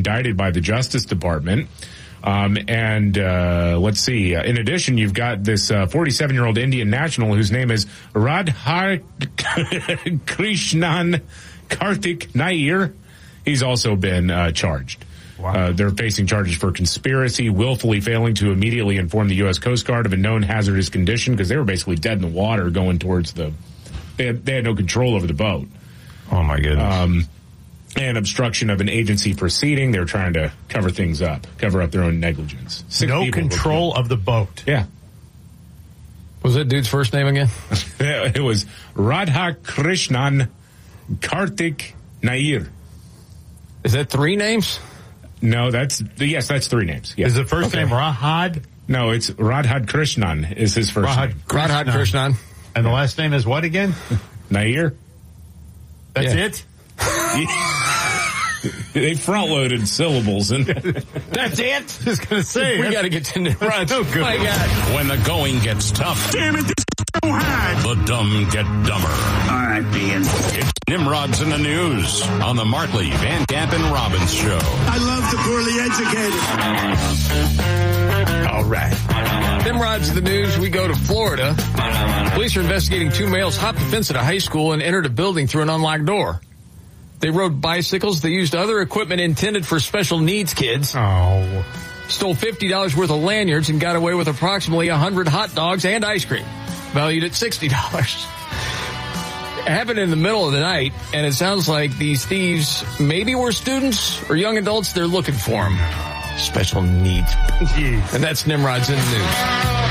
indicted by the Justice Department. Let's see. In addition, you've got this 47-year-old Indian national whose name is Radha Krishnan Karthik Nair. He's also been charged. Wow. They're facing charges for conspiracy, willfully failing to immediately inform the U.S. Coast Guard of a known hazardous condition, because they were basically dead in the water going towards they had no control over the boat. Oh, my goodness. And obstruction of an agency proceeding. They're trying to cover things up, cover up their own negligence. No control of the boat. Yeah. What was that dude's first name again? It was Radha Krishnan Karthik Nair. Is that 3 names? No, that's 3 names. Yes. Is the first name Rahad? No, it's Radha Krishnan is his first name. Radha Krishnan. And the last name is what again? Nair. That's it? They front-loaded syllables. And that's it? I was going to say. We got to get to Nimrod. So good. My God. When the going gets tough. Damn it, this is so hard. The dumb get dumber. All right, Ian. It's Nimrod's in the News on the Markley, Van Camp, and Robbins Show. I love the poorly educated. All right. Nimrod's in the News. We go to Florida. Police are investigating 2 males hopped the fence at a high school and entered a building through an unlocked door. They rode bicycles. They used other equipment intended for special needs kids. Oh. Stole $50 worth of lanyards and got away with approximately 100 hot dogs and ice cream, valued at $60. It happened in the middle of the night, and it sounds like these thieves maybe were students or young adults. They're looking for them. Special needs. Jeez. And that's Nimrod's in the News.